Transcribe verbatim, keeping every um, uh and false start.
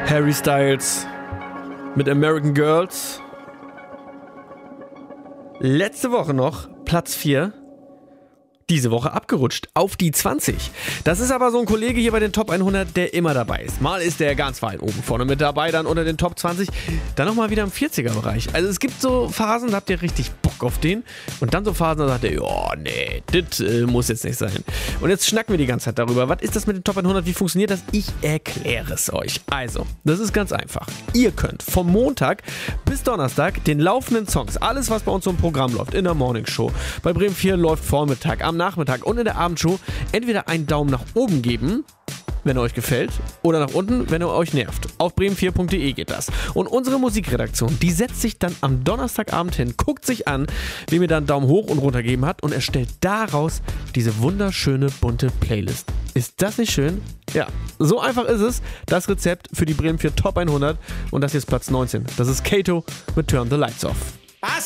Harry Styles mit American Girls. Letzte Woche noch Platz vier. Diese Woche abgerutscht auf die zwanzig. Das ist aber so ein Kollege hier bei den Top hundert, der immer dabei ist. Mal ist der ganz weit oben vorne mit dabei, dann unter den Top zwanzig, dann nochmal wieder im vierziger-Bereich. Also es gibt so Phasen, da habt ihr richtig Bock auf den. Und dann so Phasen, da sagt ihr, ja, nee, das äh, muss jetzt nicht sein. Und jetzt schnacken wir die ganze Zeit darüber. Was ist das mit den Top hundert? Wie funktioniert das? Ich erkläre es euch. Also, das ist ganz einfach. Ihr könnt vom Montag bis Donnerstag den laufenden Songs, alles was bei uns so im Programm läuft, in der Morning Show, bei Bremen vier läuft Vormittag, am Nachmittag und in der Abendshow, entweder einen Daumen nach oben geben, wenn er euch gefällt, oder nach unten, wenn er euch nervt. Auf bremen vier punkt de geht das. Und unsere Musikredaktion, die setzt sich dann am Donnerstagabend hin, guckt sich an, wem ihr dann einen Daumen hoch und runter gegeben hat und erstellt daraus diese wunderschöne bunte Playlist. Ist das nicht schön? Ja, so einfach ist es. Das Rezept für die Bremen vier Top hundert und das hier ist Platz neunzehn. Das ist Kato mit Turn the Lights Off.